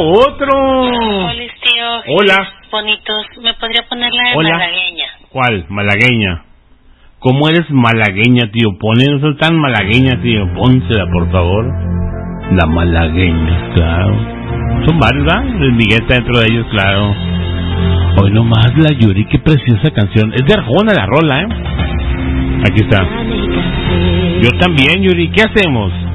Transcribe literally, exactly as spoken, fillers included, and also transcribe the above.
otro. Hola, tío. Hola. Bonitos. ¿Me podría poner la de Hola. malagueña? ¿Cuál? Malagueña. ¿Cómo eres malagueña, tío? Ponle, no soy tan malagueña, tío. Pónsela, por favor. La malagueña, claro. Son varios, ¿verdad? El Miguel está dentro de ellos, claro. Hoy nomás la Yuri, qué preciosa canción. Es de Arjona la rola, ¿eh? Aquí está. Yo también, Yuri. ¿Qué hacemos?